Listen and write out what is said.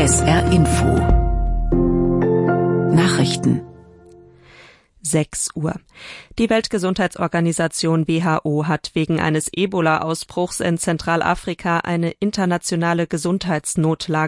SR Info Nachrichten 6 Uhr. Die Weltgesundheitsorganisation WHO hat wegen eines Ebola-Ausbruchs in Zentralafrika eine internationale Gesundheitsnotlage